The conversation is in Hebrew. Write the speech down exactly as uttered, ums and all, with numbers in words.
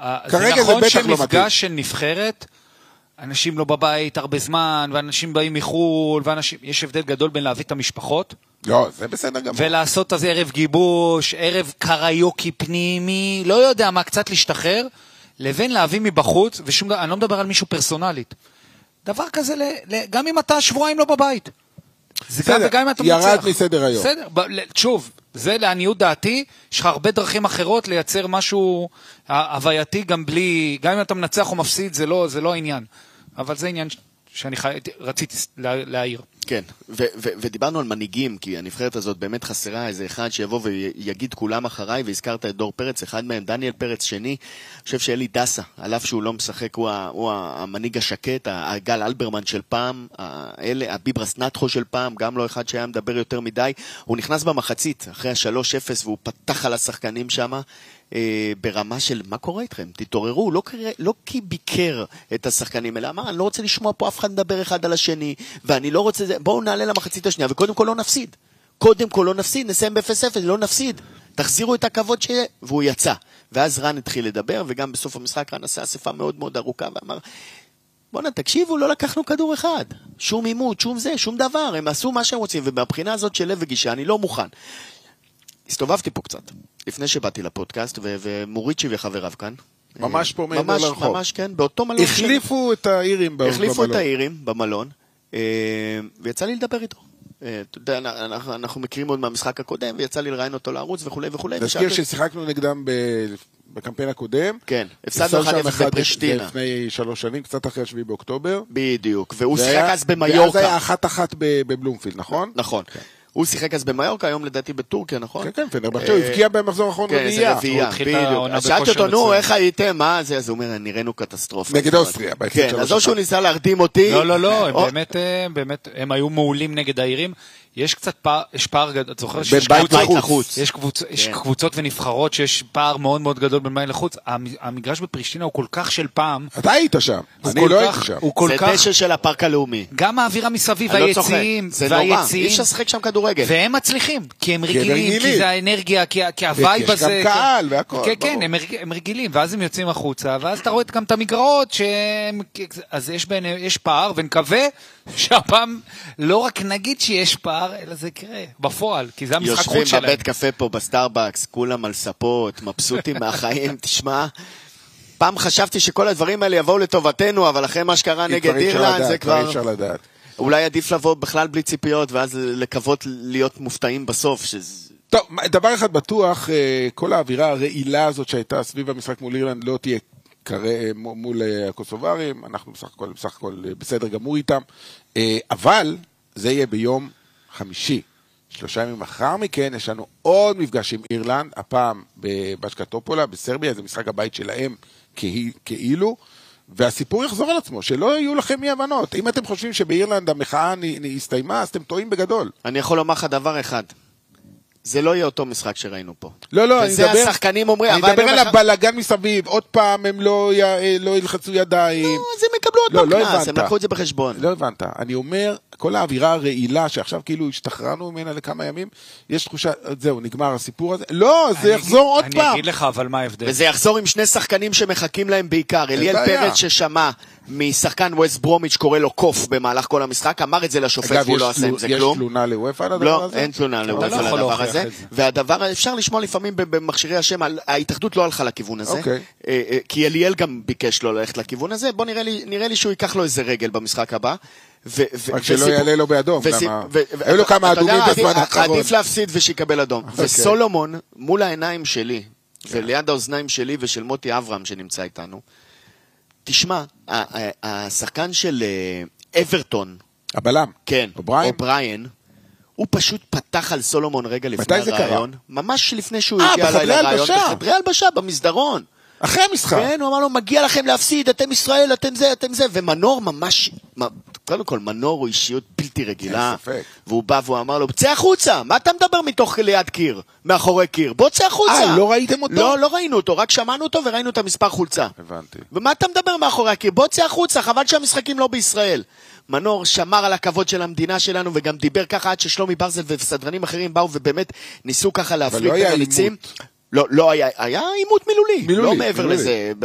זה נכון שמפגש של נבחרת, אנשים לא בבית הרבה זמן, ואנשים באים מחול, ואנשים, יש הבדל גדול בין להביא את המשפחות. לא, זה בסדר גמור. ולעשות אז ערב גיבוש, ערב קריוקי פנימי, לא יודע מה, קצת להשתחרר, לבין להביא מבחוץ, ושום דבר, אני לא מדבר על מישהו פרסונלית. דבר כזה, גם אם אתה שבועיים לא בבית. בסדר, ירד מסדר היום. בסדר, שוב, זה לעניות דעתי, יש לך הרבה דרכים אחרות לייצר משהו הווייתי גם בלי, גם אם אתה מנצח או מפסיד, זה לא, זה לא העניין. אבל זה עניין שאני רציתי להעיר. כן, ודיברנו על מנהיגים, כי הנבחרת הזאת באמת חסרה איזה אחד שיבוא ויגיד כולם אחריי, והזכרת את דור פרץ, אחד מהם, דניאל פרץ שני, אני חושב שאלי דסה, על אף שהוא לא משחק, הוא המנהיג השקט, הגל אלברמן של פעם, הביברס נטחו של פעם, גם לא אחד שהיה מדבר יותר מדי, הוא נכנס במחצית, אחרי ה-שלוש אפס, והוא פתח על השחקנים שם, ברמה של מה קורה איתכם? תתעוררו, לא, לא כי ביקר את השחקנים, אלא אמר, אני לא רוצה לשמוע פה אף אחד מדבר אחד על השני, ואני לא רוצה, בואו נעלה למחצית השנייה, וקודם כל לא נפסיד. קודם כל לא נפסיד, נסיים ב-אפס אפס, לא נפסיד. תחזירו את הכבוד שיהיה, והוא יצא. ואז רן התחיל לדבר, וגם בסוף המשחק רן עשה אספה מאוד מאוד ארוכה, ואמר, בואו תקשיבו, לא לקחנו כדור אחד. שום אימות, שום זה, שום דבר. הם עשו מה שהם רוצים, ובבחינה הזאת של לב וגישה, אני לא מוכן. הסתובבתי פה קצת, לפני שבאתי לפודקאסט, ומוריצ'י וחבריו כאן. ממש פה מעבר לרחוב. ממש, כן, באותו מלון. החליפו את האירים במלון. החליפו את האירים במלון, ויצא לי לדבר איתו. אתה יודע, אנחנו מכירים עוד מהמשחק הקודם, ויצא לי לראיין אותו לערוץ וכו' וכו'. תזכיר ששיחקנו נגדם בקמפיין הקודם. כן, הפסדנו אחד אפס בפרישטינה. לפני שלוש שנים, קצת אחרי השביעי באוקטובר. בדיוק, והוא שיחק אז במיורקה. ואז היה אחת אחת בבלומפילד, נכון? נכון. הוא שיחק אז במיורקה, היום לדעתי בטורקיה, נכון? כן, כן, פנרבחצ'ה, הוא הבקיע במחזור האחרון רביעייה. כן, זה רביעייה, בדיוק. שאלתי אותו, נו, איך הייתם? מה זה? אז הוא אומר, נראינו קטסטרופה. נגד אוסטריה. כן, אז או שהוא ניסה להרדים אותי. לא, לא, לא, באמת, באמת, הם היו מעולים נגד העירים. יש קצת פער, יש פער, את זוכרת שיש קבוצות, יש קבוצות, יש קבוצות ונבחרות שיש פער מאוד מאוד גדול בין מים לחוץ. המגרש בפרישטינה הוא כל כך של פעם. אתה היית שם, אני לא הייתי שם. זה דשא של הפארק הלאומי. גם האווירה מסביב, היציעים, זה נורא, אי אפשר לשחק שם כדורגל. והם מצליחים, כי הם רגילים, כי זה האנרגיה, כי הווייב הזה. יש גם קהל והכל. כן, כן, הם רגילים, ואז הם יוצאים החוצה, ואז אתה רואה גם את המגרעות, אז יש פער, ונקווה שהפעם לא רק נגיד שיש פער, אלא זה יקרה בפועל, כי זה המשחק חוץ שלהם. יושבים בבית קפה פה בסטארבקס, כולם על ספות, מבסוטים מהחיים, תשמע, פעם חשבתי שכל הדברים האלה יבואו לטובתנו, אבל אחרי מה שקרה נגד אירלנד, זה כבר... אפשר לדעת. אולי עדיף לבוא בכלל בלי ציפיות, ואז לקוות להיות מופתעים בסוף. טוב, דבר אחד בטוח, כל האווירה הרעילה הזאת שהייתה סביב המשחק מול אירלנד, לא תהיה מול הקוסוברים, אנחנו בסך הכל, בסך הכל בסדר גמור איתם, אבל זה יהיה ביום חמישי. שלושה ימים אחר מכן יש לנו עוד מפגש עם אירלנד, הפעם בבשקטופולה, בסרביה, זה משחק הבית שלהם כאילו, והסיפור יחזור על עצמו, שלא יהיו לכם אי הבנות. אם אתם חושבים שבאירלנד המחאה הסתיימה, אז אתם טועים בגדול. אני יכול לומר לך דבר אחד, זה לא יהיה אותו משחק שראינו פה. לא, לא, אני מדבר, השחקנים אומרים, אני מדבר על הבלגן מסביב, עוד פעם הם לא, לא ילחצו ידיים. לא, אז הם יקבלו עוד לא, לא כנס, הם לקחו את זה בחשבון. לא הבנת, אני אומר, כל האווירה הרעילה, שעכשיו כאילו השתחררנו ממנה לכמה ימים, יש תחושה, זהו, נגמר הסיפור הזה. לא, זה יחזור עוד פעם. אני אגיד לך, אבל מה ההבדל? וזה יחזור עם שני שחקנים שמחכים להם בעיקר. אליאל פרץ ששמע משחקן ווסט ברומיץ' קורא לו קוף במהלך כל המשחק, אמר את זה לשופט והוא לא עשה עם זה כלום. יש תלונה לוופא על הדבר לא, הזה? אין תלונה לוופא על הדבר הזה. והדבר, אפשר לשמוע לפעמים במכשירי השם, ההתאחדות לא הלכה לכיוון הזה, כי אליאל גם ביקש לו ללכת לכיוון הזה. בוא נראה לי שהוא ייקח לו איזה רגל במשחק הבא. רק שלא יעלה לו באדום, היו לו כמה אדומים בזמן האחרון. עדיף להפסיד ושיקבל אדום. וסולומון, מול העיניים שלי, וליד האוזניים שלי ושל מוטי אברהם שנמצא איתנו, תשמע, השחקן של אברטון, הבלם, כן, אובריין, הוא פשוט פתח על סולומון רגע לפני הרעיון, ממש לפני שהוא הגיע אליי לרעיון, בחדרי הלבשה, במסדרון. אחרי המשחק. כן, הוא אמר לו, מגיע לכם להפסיד, אתם ישראל, אתם זה, אתם זה, ומנור ממש, קודם כל, מנור הוא אישיות בלתי רגילה, והוא בא והוא אמר לו, צא החוצה, מה אתה מדבר מתוך ליד קיר, מאחורי קיר, בוא צא החוצה. אה, לא ראיתם אותו? לא, לא ראינו אותו, רק שמענו אותו וראינו את המספר חולצה. הבנתי. ומה אתה מדבר מאחורי הקיר, בוא צא החוצה, חבל שהמשחקים לא בישראל. מנור שמר על הכבוד של המדינה שלנו, וגם דיבר ככה עד ששלומי ברזל וסדרנים אחרים באו, ובאמת ניסו ככה להפריד את הליצים. לא, לא היה, היה עימות מילולי, לא מעבר לזה.